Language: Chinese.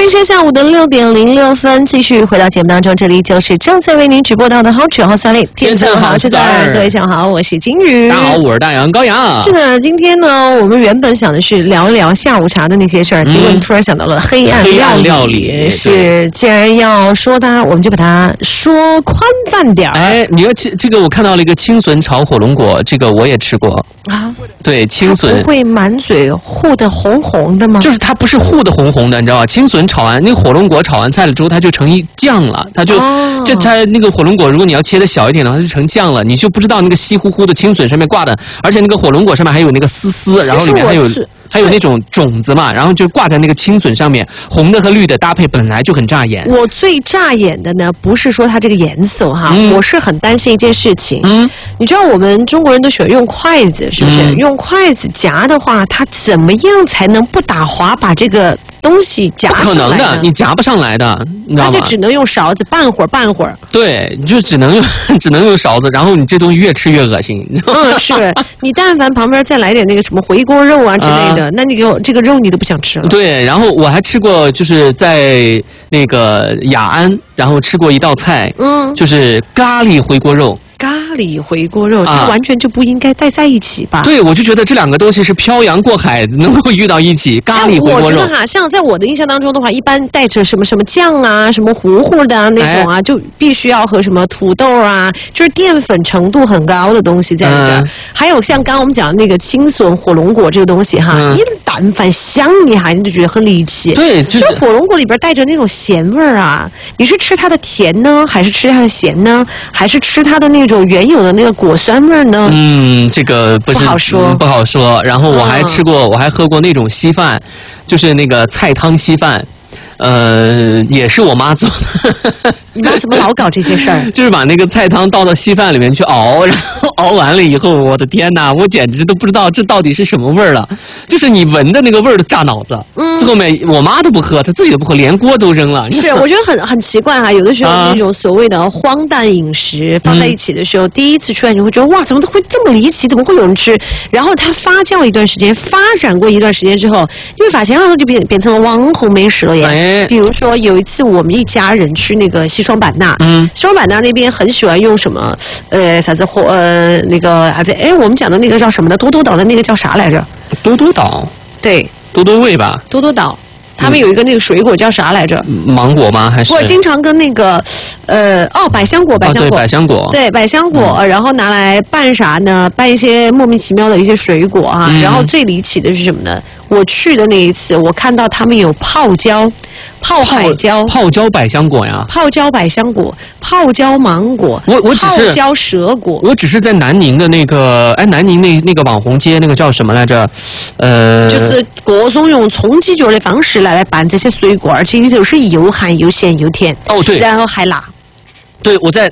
明天下午的6点06分，继续回到节目当中，这里就是正在为您直播到的好酒好三类， 天气好是在， 各位下午好，我是金鱼， 大家好，我是大洋高阳。 是的，今天呢，我们原本想的是聊一聊下午茶的那些事儿，结果你突然想到了黑暗料理，是，既然要说它，我们就把它说宽泛点儿。 哎，你要这个，我看到了一个青笋炒火龙果，这个我也吃过啊。 对，青笋不会满嘴糊的红红的吗？ 就是它不是糊的红红的，你知道吧？青笋炒完那个火龙果炒完菜了之后，它就成一酱了，它就它那个火龙果，如果你要切的小一点的话，它就成酱了，你就不知道那个稀乎乎的青笋上面挂的，而且那个火龙果上面还有那个丝，然后里面还有那种种子嘛，然后就挂在那个青笋上面，红的和绿的搭配本来就很扎眼。 我最扎眼的呢，不是说它这个颜色哈，我是很担心一件事情。你知道我们中国人都喜欢用筷子，是不是？用筷子夹的话，它怎么样才能不打滑把这个东西夹上来？不可能的，你夹不上来的，你知道吗？ 那就只能用勺子拌会儿。对， 你就只能用勺子，然后你这东西越吃越恶心。 是你但凡旁边再来点那个什么回锅肉啊之类的，那你给我这个肉你都不想吃了。 对，然后我还吃过，就是在那个雅安，然后吃过一道菜，就是咖喱回锅肉。 咖喱回锅肉，它完全就不应该带在一起吧？ 对，我就觉得这两个东西是漂洋过海能够遇到一起。咖喱回锅肉， 我觉得哈，像在我的印象当中的话，一般带着什么酱啊、什么糊糊的那种啊，就必须要和什么土豆啊，就是淀粉程度很高的东西在里边。还有像刚刚我们讲的那个青笋火龙果这个东西哈，一但凡香一下，你就觉得很离奇。 对， 就火龙果里边带着那种咸味儿啊，你是吃它的甜呢，还是吃它的咸呢，还是吃它的那种原有的那个果酸味呢？ 这个不好说。然后我还吃过，我还喝过那种稀饭，就是那个菜汤稀饭。也是我妈做的。 你妈怎么老搞这些事儿？ 就是把那个菜汤倒到稀饭里面去熬，然后熬完了以后，我的天哪，我简直都不知道这到底是什么味儿了。就是你闻的那个味儿都炸脑子。最后面我妈都不喝，她自己都不喝，连锅都扔了。 是，我觉得很奇怪哈，有的时候那种所谓的荒诞饮食放在一起的时候，第一次出来你会觉得哇，怎么会这么离奇？怎么会有人吃？然后它发酵一段时间，发展过一段时间之后，因为发现它就变成了网红美食了耶。比如说有一次我们一家人去那个西双版纳，西双版纳那边很喜欢用什么啥子那个我们讲的那个叫什么的多多岛的那个叫啥来着？ 多多岛， 对， 多多味吧？ 多多岛。他们有一个那个水果叫啥来着？ 芒果吗？还是？ 我经常跟那个百香果， 对，百香果， 对，百香果，然後拿来拌啥呢？拌一些莫名其妙的一些水果啊。然后最离奇的是什么呢？我去的那一次，我看到他们有泡椒、泡海椒、 泡椒百香果呀， 泡椒百香果、泡椒芒果， 我只是泡椒蛇果。 我只是在南宁的那个南宁那个网红街那个叫什么来着？ 就是各种用冲击脚的方式来拌这些水果，而且里头是又寒又咸又甜。 对， 然后还辣。 对，我在